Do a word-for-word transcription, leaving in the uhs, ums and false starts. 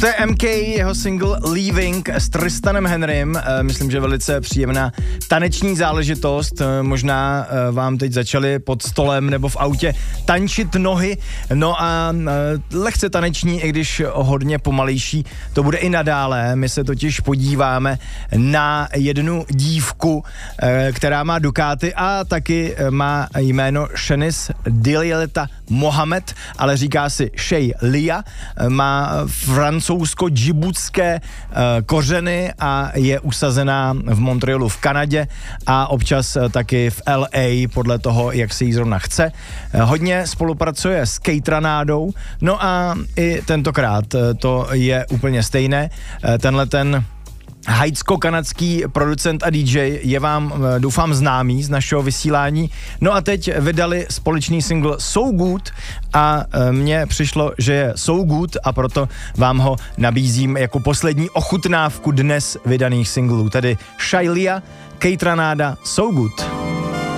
To je M K, jeho single Leaving s Tristanem Henrym. Myslím, že velice příjemná taneční záležitost. Možná vám teď začaly pod stolem nebo v autě tančit nohy. No a lehce taneční, i když hodně pomalejší, to bude i nadále. My se totiž podíváme na jednu dívku, která má Ducati a taky má jméno Shanice Dilieta Mohamed, ale říká si Shaylia, má francouzsko-džibutské uh, kořeny a je usazená v Montrealu v Kanadě a občas uh, taky v L A podle toho, jak se jí zrovna chce. Uh, hodně spolupracuje s Cateranádou, no a i tentokrát uh, to je úplně stejné. Uh, tenhle ten haitsko-kanadský producent a D J je vám, doufám, známý z našeho vysílání. No a teď vydali společný single So Good a mně přišlo, že je So Good a proto vám ho nabízím jako poslední ochutnávku dnes vydaných singlů, tedy Shaylia, Cateranada, So Good.